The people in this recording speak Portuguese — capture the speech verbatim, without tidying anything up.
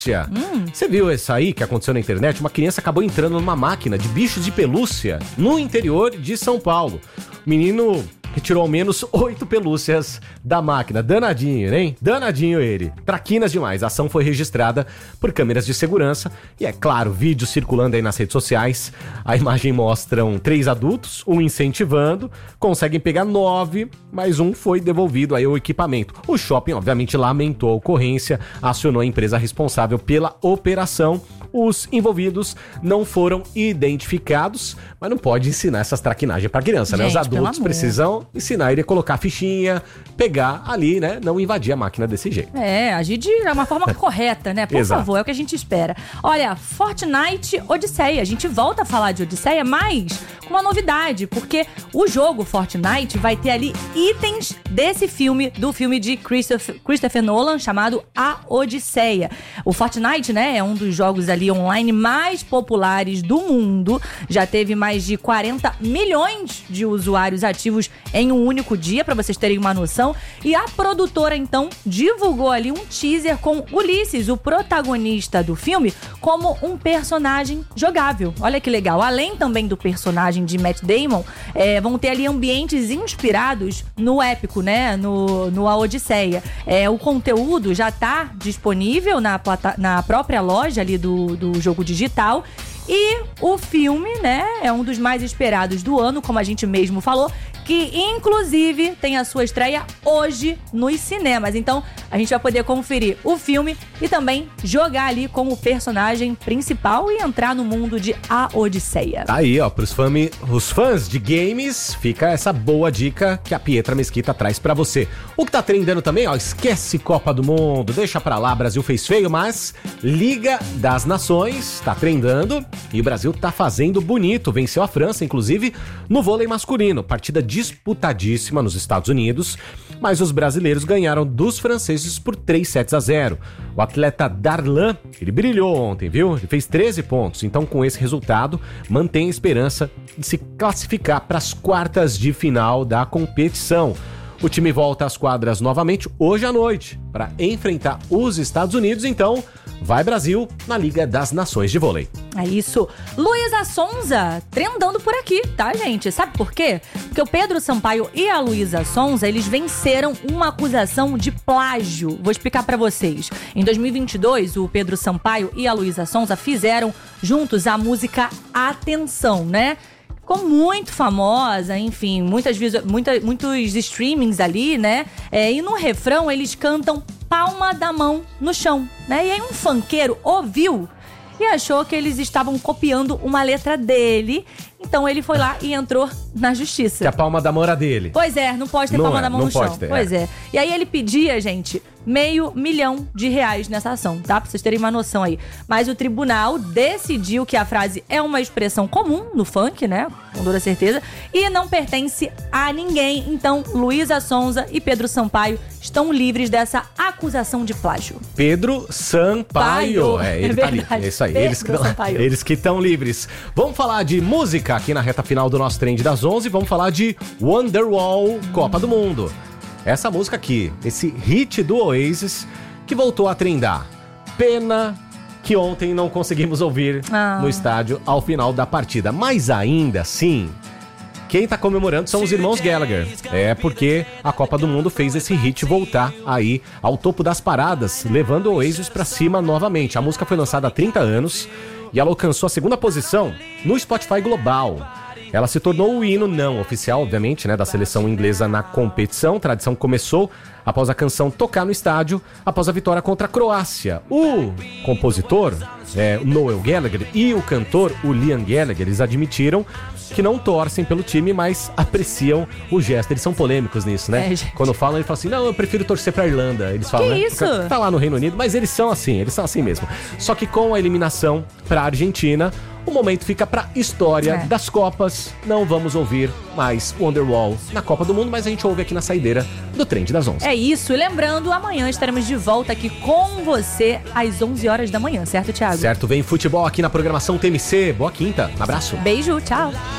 Hum. Você viu isso aí que aconteceu na internet? Uma criança acabou entrando numa máquina de bichos de pelúcia no interior de São Paulo. O menino retirou ao menos oito pelúcias da máquina. Danadinho, hein? Danadinho ele. Traquinas demais. A ação foi registrada por câmeras de segurança. E é claro, vídeos circulando aí nas redes sociais. A imagem mostram três adultos, um incentivando. Conseguem pegar nove, mas um foi devolvido aí ao equipamento. O shopping, obviamente, lamentou a ocorrência. Acionou a empresa responsável pela operação. Os envolvidos não foram identificados, mas não pode ensinar essas traquinagens pra criança, gente, né? Os adultos precisam ensinar ele a colocar a fichinha, pegar ali, né? Não invadir a máquina desse jeito. É, agir de uma forma correta, né? Por Exato. favor, é o que a gente espera. Olha, Fortnite Odisseia. A gente volta a falar de Odisseia, mas com uma novidade, porque o jogo Fortnite vai ter ali itens desse filme, do filme de Christopher, Christopher Nolan, chamado A Odisseia. O Fortnite, né, é um dos jogos ali online mais populares do mundo. Já teve mais de quarenta milhões de usuários ativos em um único dia, pra vocês terem uma noção. E a produtora, então, divulgou ali um teaser com Ulisses, o protagonista do filme, como um personagem jogável. Olha que legal. Além também do personagem de Matt Damon, é, vão ter ali ambientes inspirados no épico, né? No, no A Odisseia. É, o conteúdo já tá disponível na, plata- na própria loja ali do, do jogo digital. E o filme, né, é um dos mais esperados do ano, como a gente mesmo falou, que inclusive tem a sua estreia hoje nos cinemas. Então a gente vai poder conferir o filme e também jogar ali com o personagem principal e entrar no mundo de A Odisseia. Tá aí, ó, pros fami- os fãs de games, fica essa boa dica que a Pietra Mesquita traz pra você. O que tá trendando também, ó, esquece Copa do Mundo, deixa pra lá, Brasil fez feio, mas Liga das Nações tá trendando e o Brasil tá fazendo bonito, venceu a França, inclusive, no vôlei masculino, partida disputadíssima nos Estados Unidos, mas os brasileiros ganharam dos franceses por três sets a zero. O atleta Darlan, ele brilhou ontem, viu? Ele fez treze pontos, então com esse resultado mantém a esperança de se classificar para as quartas de final da competição. O time volta às quadras novamente hoje à noite para enfrentar os Estados Unidos, então vai Brasil na Liga das Nações de Vôlei. É isso. Luísa Sonza trendando por aqui, tá, gente? Sabe por quê? Porque o Pedro Sampaio e a Luísa Sonza, eles venceram uma acusação de plágio. Vou explicar pra vocês. Em dois mil e vinte e dois, o Pedro Sampaio e a Luísa Sonza fizeram juntos a música Atenção, né? Ficou muito famosa, enfim, muitas, muita, muitos streamings ali, né? É, e no refrão eles cantam Palma da Mão no Chão, né? E aí um funkeiro ouviu e achou que eles estavam copiando uma letra dele. Então ele foi lá e entrou na justiça. Que a palma da mão era dele. Pois é, não pode ter Não palma é, da mão não no pode chão. ter, Pois é. é. E aí ele pedia, gente, meio milhão de reais nessa ação, tá? Pra vocês terem uma noção aí. Mas o tribunal decidiu que a frase é uma expressão comum no funk, né? Com toda certeza. E não pertence a ninguém. Então, Luísa Sonza e Pedro Sampaio estão livres dessa acusação de plágio. Pedro Sampaio. Paio. É, ele É tá ali. verdade. É isso aí. Pedro Eles que, Sampaio. eles que estão livres. Vamos falar de música aqui na reta final do nosso Trend das onze. Vamos falar de Wonderwall, Copa do Mundo. Essa música aqui, esse hit do Oasis, que voltou a trendar. Pena que ontem não conseguimos ouvir Ah. no estádio ao final da partida. Mas ainda assim, quem tá comemorando são os irmãos Gallagher. É porque a Copa do Mundo fez esse hit voltar aí ao topo das paradas, levando o Oasis pra cima novamente. A música foi lançada há trinta anos e ela alcançou a segunda posição no Spotify Global. Ela se tornou o hino não oficial, obviamente, né, da seleção inglesa na competição. A tradição começou após a canção tocar no estádio, após a vitória contra a Croácia. O compositor, é, Noel Gallagher, e o cantor, o Liam Gallagher, eles admitiram que não torcem pelo time, mas apreciam o gesto. Eles são polêmicos nisso, né? É, gente. Quando falam, eles falam assim, não, eu prefiro torcer pra Irlanda. Eles falam, Que né? isso? Porque tá lá no Reino Unido, mas eles são assim, eles são assim mesmo. Só que com a eliminação pra Argentina, o momento fica pra história É. das Copas. Não vamos ouvir mais Wonderwall na Copa do Mundo, mas a gente ouve aqui na saideira do Trend das onze. É isso. E lembrando, amanhã estaremos de volta aqui com você às onze horas da manhã, certo, Thiago? Certo, vem futebol aqui na programação T M C. Boa quinta, um abraço. Beijo, tchau.